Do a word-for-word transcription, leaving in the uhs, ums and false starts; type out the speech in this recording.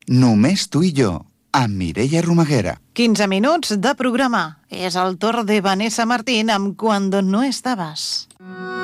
Només tu i jo, amb Mireia Romaguera. quinze minuts de programa. És el torn de Vanessa Martín amb Cuando no estabas.